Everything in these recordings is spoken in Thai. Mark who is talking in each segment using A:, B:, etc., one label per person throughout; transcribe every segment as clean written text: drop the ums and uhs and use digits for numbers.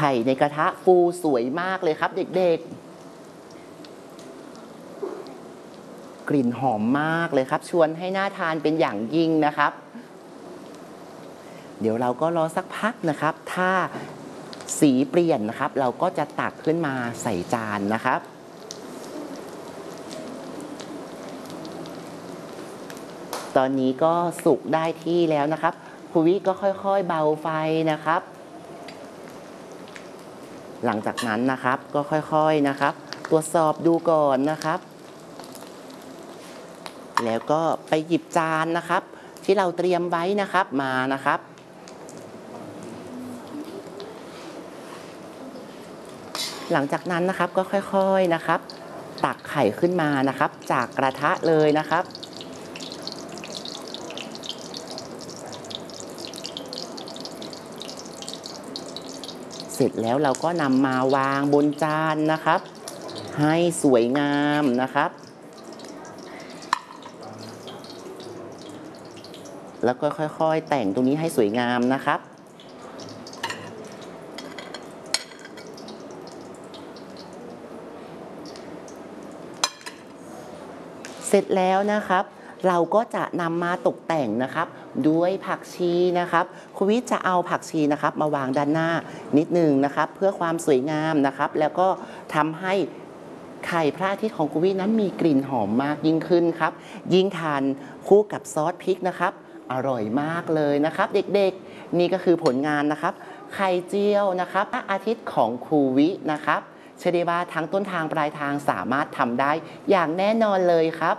A: ข่ในกระทะฟูสวยมากเลยครับเด็กๆกลิ่นหอมมากเลยครับชวนให้น่าทานเป็นอย่างยิ่งนะครับเดี๋ยวเราก็รอสักพักนะครับถ้าสีเปลี่ยนนะครับเราก็จะตักขึ้นมาใส่จานนะครับตอนนี้ก็สุกได้ที่แล้วนะครับครูวิก็ค่อยๆเบาไฟนะครับหลังจากนั้นนะครับก็ค่อยๆนะครับตรวจสอบดูก่อนนะครับแล้วก็ไปหยิบจานนะครับที่เราเตรียมไว้นะครับมานะครับหลังจากนั้นนะครับก็ค่อยๆนะครับตักไข่ขึ้นมานะครับจากกระทะเลยนะครับเสร็จแล้วเราก็นำมาวางบนจานนะครับให้สวยงามนะครับแล้วก็ค่อยๆแต่งตรงนี้ให้สวยงามนะครับเสร็จแล้วนะครับเราก็จะนำมาตกแต่งนะครับด้วยผักชีนะครับครูวิจะเอาผักชีนะครับมาวางด้านหน้านิดนึงนะครับเพื่อความสวยงามนะครับแล้วก็ทำให้ไข่พระอาทิตย์ของครูวินั้นมีกลิ่นหอมมากยิ่งขึ้นครับยิ่งทานคู่กับซอสพริกนะครับอร่อยมากเลยนะครับเด็กๆนี่ก็คือผลงานนะครับไข่เจียวนะครับพระอาทิตย์ของครูวินะครับเชื่อได้ว่าทั้งต้นทางปลายทางสามารถทำได้อย่างแน่นอนเลยครับ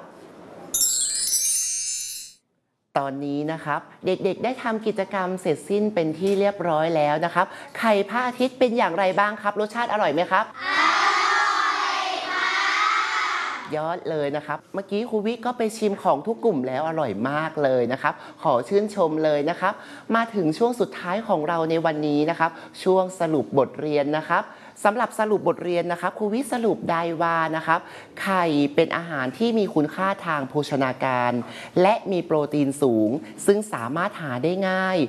A: ตอนนี้นะครับเด็กๆได้ทำกิจกรรมเสร็จสิ้นเป็นที่เรียบร้อยแล้วนะครับไข่พระอาทิตย์เป็นอย่างไรบ้างครับรสชาติอร่อยไหมครับยอดเลยนะครับเมื่อกี้ครูวิก็ไปชิมของทุกกลุ่มแล้วอร่อยมากเลยนะครับขอชื่นชมเลยนะครับมาถึงช่วงสุดท้ายของเราในวันนี้นะครับช่วงสรุปบทเรียนนะครับสำหรับสรุปบทเรียนนะครับครูวิสรุปได้ว่านะครับไข่เป็นอาหารที่มีคุณค่าทางโภชนาการและมีโปรตีนสูงซึ่งสามารถหาได้ง่าย